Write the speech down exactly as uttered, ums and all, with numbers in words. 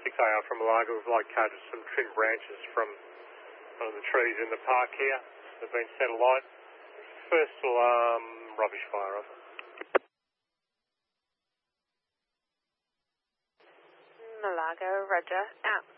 six A R from Malaga. We've located some trim branches from one of the trees in the park here. They've been set alight. First alarm, rubbish fire, over. Malaga, roger, out.